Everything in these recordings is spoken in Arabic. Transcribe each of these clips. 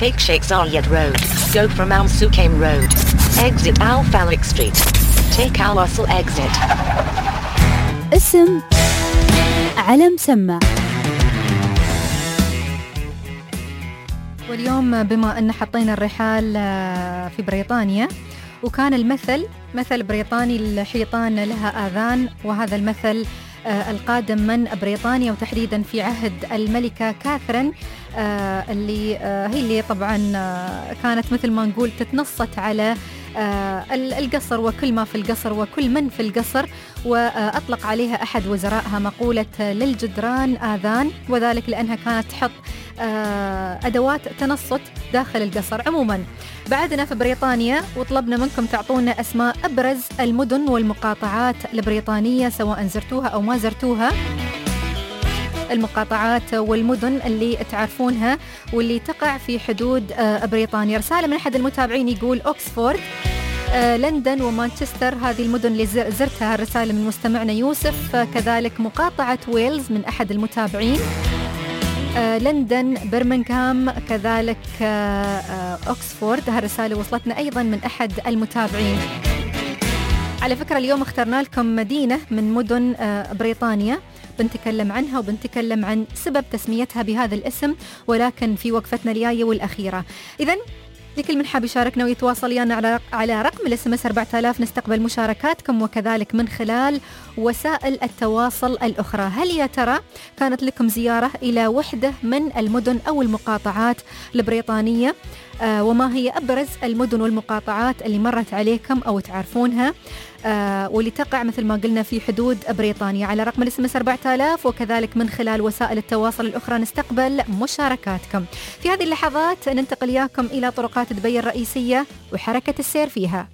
Take Sheikh Zayed Road. Go from Al Sukaim Road. Exit Al Falak Street. Take Al Wasl exit. اسم علم سمع. واليوم بما أن حطينا الرحال في بريطانيا، وكان المثل مثل بريطاني، الحيطان لها آذان، وهذا المثل القادم من بريطانيا وتحديدا في عهد الملكة كاثرين، اللي هي اللي طبعا كانت مثل ما نقول تتنصت على القصر وكل ما في القصر وكل من في القصر، وأطلق عليها أحد وزرائها مقولة للجدران آذان، وذلك لأنها كانت تحط أدوات تنصت داخل القصر. عموما بعدنا في بريطانيا وطلبنا منكم تعطونا أسماء أبرز المدن والمقاطعات البريطانية سواء زرتوها أو ما زرتوها، المقاطعات والمدن اللي تعرفونها واللي تقع في حدود بريطانيا. رسالة من أحد المتابعين يقول أوكسفورد، لندن ومانشستر، هذه المدن اللي زرتها. الرسالة من مستمعنا يوسف. كذلك مقاطعة ويلز من أحد المتابعين، لندن، برمنغهام، كذلك أوكسفورد. هالرسالة وصلتنا أيضا من أحد المتابعين. على فكرة اليوم اخترنا لكم مدينة من مدن بريطانيا بنتكلم عنها وبنتكلم عن سبب تسميتها بهذا الاسم، ولكن في وقفتنا الجاية والأخيرة. إذن لكل من حاب يشاركنا ويتواصل ويانا على رقم الاس.ام.اس 4000 نستقبل مشاركاتكم، وكذلك من خلال وسائل التواصل الأخرى. هل يا ترى كانت لكم زيارة إلى وحدة من المدن أو المقاطعات البريطانية؟ وما هي أبرز المدن والمقاطعات اللي مرت عليكم أو تعرفونها واللي تقع مثل ما قلنا في حدود بريطانيا؟ على رقم الاس.ام.اس 4000 وكذلك من خلال وسائل التواصل الأخرى نستقبل مشاركاتكم. في هذه اللحظات ننتقل إياكم إلى طرقات دبي الرئيسية وحركة السير فيها.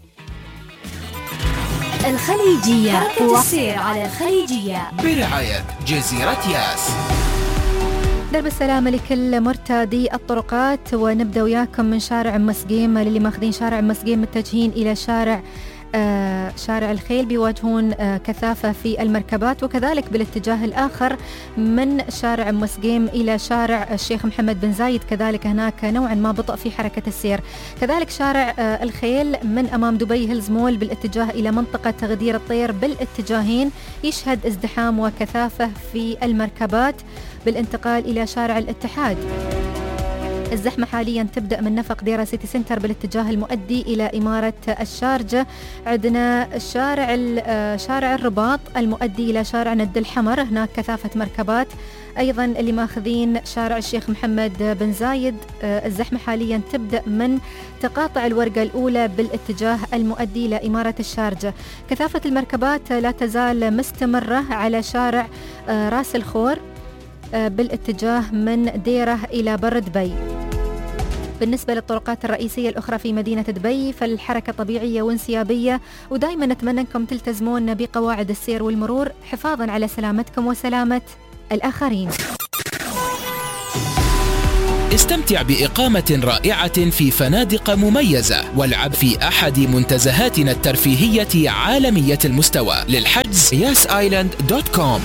الخليجية، حركة السير على الخليجية برعاية جزيرة ياس. درب السلامة لكل مرتادي الطرقات، ونبدأ وياكم من شارع مسقيم. للي ماخذين شارع مسقيم متجهين إلى شارع الخيل بيواجهون كثافة في المركبات، وكذلك بالاتجاه الآخر من شارع مسقيم إلى شارع الشيخ محمد بن زايد كذلك هناك نوعا ما بطء في حركة السير. كذلك شارع الخيل من أمام دبي هيلز مول بالاتجاه إلى منطقة غدير الطير بالاتجاهين يشهد ازدحام وكثافة في المركبات. بالانتقال إلى شارع الاتحاد، الزحمة حاليا تبدأ من نفق ديرة سيتي سنتر بالاتجاه المؤدي إلى إمارة الشارجة. عندنا شارع الرباط المؤدي إلى شارع ند الحمر، هناك كثافة مركبات. أيضا اللي ماخذين شارع الشيخ محمد بن زايد، الزحمة حاليا تبدأ من تقاطع الورقة الأولى بالاتجاه المؤدي إلى إمارة الشارجة. كثافة المركبات لا تزال مستمرة على شارع راس الخور بالاتجاه من ديرة إلى بر دبي. بالنسبة للطرقات الرئيسية الأخرى في مدينة دبي فالحركة طبيعية وانسيابية، ودائما نتمنى أنكم تلتزمون بقواعد السير والمرور حفاظا على سلامتكم وسلامة الآخرين. استمتع بإقامة رائعة في فنادق مميزة، والعب في أحد منتزهاتنا الترفيهية عالمية المستوى. للحجز yasisland.com.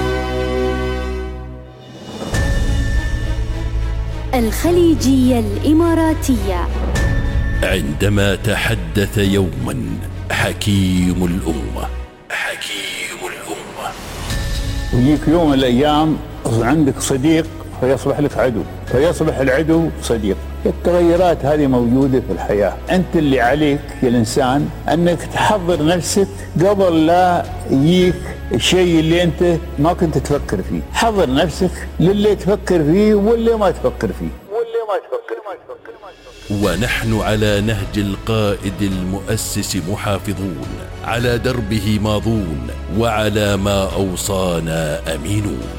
الخليجية الإماراتية. عندما تحدث يوما حكيم الأمة ويجيك يوم من الأيام عندك صديق فيصبح لك عدو، فيصبح العدو صديق. التغيرات هذه موجودة في الحياة. أنت اللي عليك يا الإنسان أنك تحضر نفسك قبل لا يجيك الشيء اللي أنت ما كنت تفكر فيه. حضر نفسك للي تفكر فيه واللي ما تفكر فيه. ونحن على نهج القائد المؤسس محافظون، على دربه ماضون، وعلى ما أوصانا أمينون.